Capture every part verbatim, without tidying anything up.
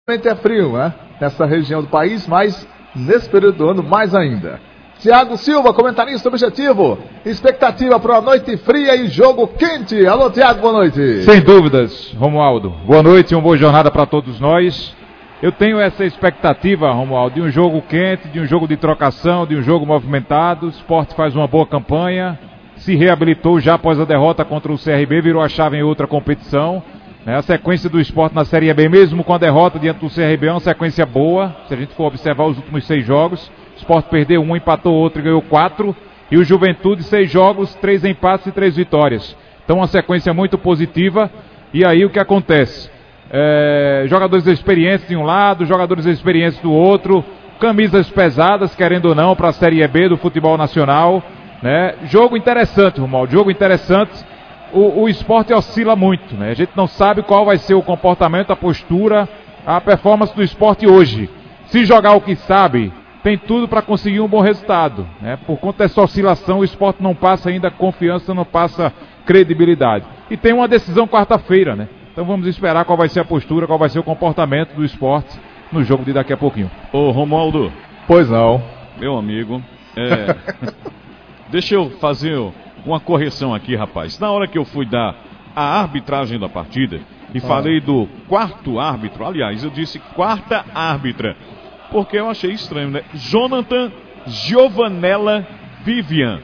É frio, né? Nessa região do país, mas nesse período do ano mais ainda. Tiago Silva, comentarista objetivo. Expectativa para uma noite fria e jogo quente. Alô, Tiago, boa noite. Sem dúvidas, Romualdo. Boa noite e uma boa jornada para todos nós. Eu tenho essa expectativa, Romualdo, de um jogo quente, de um jogo de trocação, de um jogo movimentado. O Sport faz uma boa campanha, se reabilitou já após a derrota contra o C R B, virou a chave em outra competição. A sequência do Sport na Série B, mesmo com a derrota diante do C R B, é uma sequência boa. Se a gente for observar os últimos seis jogos, o Sport perdeu um, empatou outro e ganhou quatro. E o Juventude, seis jogos, três empates e três vitórias. Então uma sequência muito positiva. E aí o que acontece? É, jogadores experientes de um lado, jogadores experientes do outro, camisas pesadas, querendo ou não, para a Série B do futebol nacional, né? Jogo interessante, Romualdo, jogo interessante. O, o Sport oscila muito, né? A gente não sabe qual vai ser o comportamento, a postura, a performance do Sport hoje. Se jogar o que sabe, tem tudo para conseguir um bom resultado, né? Por conta dessa oscilação, o Sport não passa ainda confiança, não passa credibilidade. E tem uma decisão quarta-feira, né? Então vamos esperar qual vai ser a postura, qual vai ser o comportamento do Sport no jogo de daqui a pouquinho. Ô Romualdo. Pois não. Meu amigo, é... deixa eu fazer uma correção aqui, rapaz. Na hora que eu fui dar a arbitragem da partida e ah. falei do quarto árbitro, aliás, eu disse quarta árbitra, porque eu achei estranho, né? Jonathan Giovanella Vivian.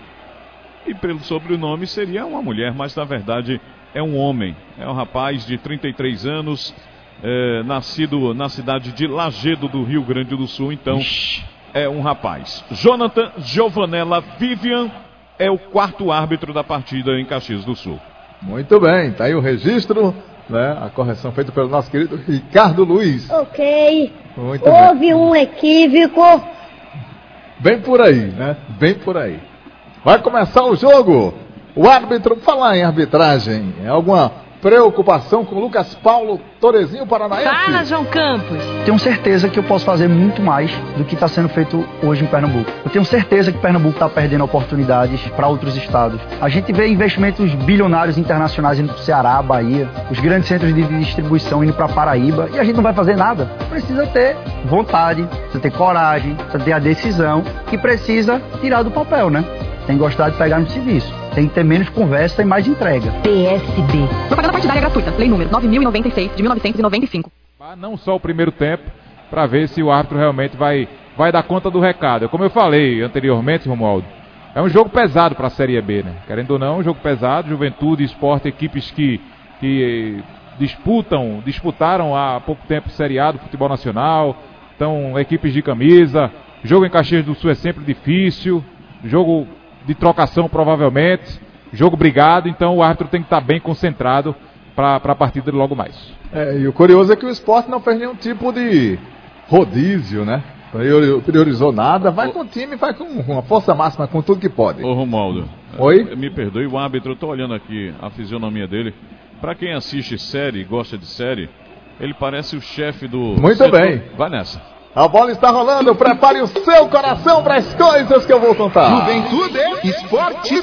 E pelo sobrenome seria uma mulher, mas na verdade é um homem. É um rapaz de trinta e três anos, é, nascido na cidade de Lagedo, do Rio Grande do Sul. Então, Ixi. é um rapaz. Jonathan Giovanella Vivian é o quarto árbitro da partida em Caxias do Sul. Muito bem, tá aí o registro, né? A correção feita pelo nosso querido Ricardo Luiz. Ok. Muito Houve bem. um equívoco. Bem por aí, né? Bem por aí. Vai começar o jogo. O árbitro, falar em arbitragem, é alguma preocupação com o Lucas Paulo Torezinho Paranaense? Fala, João Campos. Tenho certeza que eu posso fazer muito mais do que está sendo feito hoje em Pernambuco. Eu tenho certeza que Pernambuco está perdendo oportunidades para outros estados. A gente vê investimentos bilionários internacionais indo para o Ceará, Bahia, os grandes centros de distribuição indo para Paraíba, e a gente não vai fazer nada. Precisa ter vontade, precisa ter coragem, precisa ter a decisão e precisa tirar do papel, né? Tem que gostar de pegar no serviço. Tem que ter menos conversa e mais entrega. P S B. Propaganda partidária gratuita. Lei número nove mil e noventa e seis, de mil novecentos e noventa e cinco. Não só o primeiro tempo, para ver se o árbitro realmente vai, vai dar conta do recado. Como eu falei anteriormente, Romualdo, é um jogo pesado para a Série B, né? Querendo ou não, um jogo pesado. Juventude, Sport, equipes que, que disputam, disputaram há pouco tempo Série A do futebol nacional. Então, equipes de camisa. Jogo em Caxias do Sul é sempre difícil. Jogo de trocação provavelmente, jogo brigado, então o árbitro tem que estar bem concentrado para a partida de logo mais. É, e o curioso é que o Sport não fez nenhum tipo de rodízio, né? Priorizou nada, vai o... com o time, vai com uma força máxima, com tudo que pode. Ô Romualdo, Oi? Me perdoe, o árbitro, eu estou olhando aqui a fisionomia dele, para quem assiste série, gosta de série, ele parece o chefe do... Muito setor... bem. Vai nessa. A bola está rolando, prepare o seu coração para as coisas que eu vou contar. Juventude Esporte.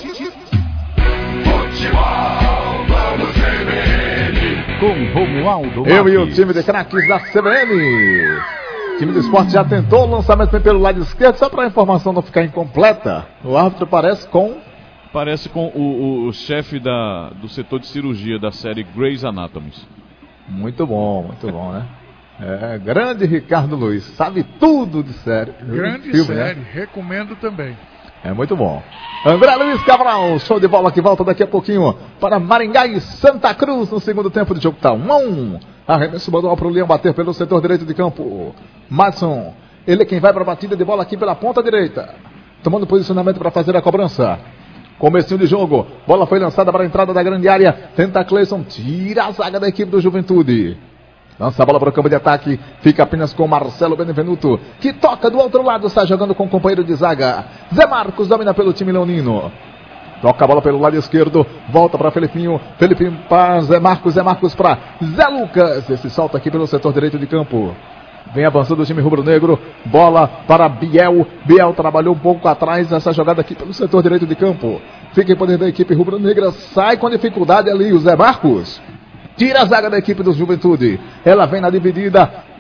Futebol, vamos C B N. Com Romualdo Eu Marques. e o time de craques da C B N. O time do Esporte já tentou o lançamento pelo lado esquerdo, só para a informação não ficar incompleta. O árbitro parece com... Parece com o, o, o chefe da, do setor de cirurgia da série Grey's Anatomy. Muito bom, muito bom, né? É, grande Ricardo Luiz, sabe tudo de série. Grande filme, série, né? Recomendo também. É muito bom. André Luiz Cabral, show de bola que volta daqui a pouquinho para Maringá e Santa Cruz no segundo tempo de jogo. Tá um a um. Arremesso manual para o Leão bater pelo setor direito de campo. Madison, ele é quem vai para a batida de bola aqui pela ponta direita. Tomando posicionamento para fazer a cobrança. Comecinho de jogo, bola foi lançada para a entrada da grande área. Tenta Cleison, tira a zaga da equipe do Juventude. Lança a bola para o campo de ataque, fica apenas com Marcelo Benevenuto, que toca do outro lado, está jogando com o companheiro de zaga. Zé Marcos domina pelo time leonino. Toca a bola pelo lado esquerdo, volta para Felipinho, Felipinho para Zé Marcos, Zé Marcos para Zé Lucas. Esse salta aqui pelo setor direito de campo. Vem avançando o time rubro-negro, bola para Biel, Biel trabalhou um pouco atrás nessa jogada aqui pelo setor direito de campo. Fica em poder da equipe rubro-negra, sai com dificuldade ali o Zé Marcos. Tira a zaga da equipe do Juventude. Ela vem na dividida.